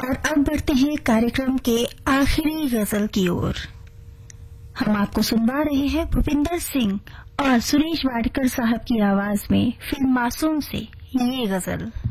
और अब बढ़ते हैं कार्यक्रम के आखिरी गजल की ओर। हम आपको सुनवा रहे हैं भूपिंदर सिंह और सुरेश वाडकर साहब की आवाज में फिल्म मासूम से ये गजल।